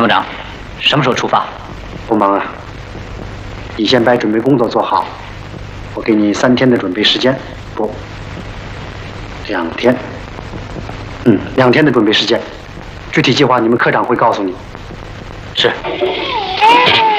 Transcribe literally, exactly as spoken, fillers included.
参谋长，什么时候出发？ 不忙啊，你先把准备工作做好，我给你三天的准备时间，不，两天。嗯，两天的准备时间，具体计划你们科长会告诉你。 是。